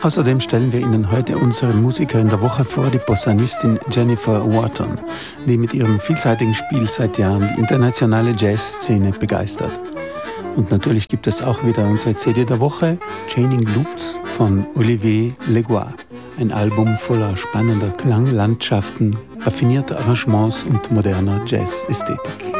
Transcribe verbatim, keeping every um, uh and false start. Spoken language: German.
Außerdem stellen wir Ihnen heute unsere Musiker in der Woche vor, die Bossanistin Jennifer Wharton, die mit ihrem vielseitigen Spiel seit Jahren die internationale Jazzszene begeistert. Und natürlich gibt es auch wieder unsere C D der Woche, Chaining Loops von Olivier Legoire. Ein Album voller spannender Klanglandschaften, raffinierter Arrangements und moderner Jazz-Ästhetik.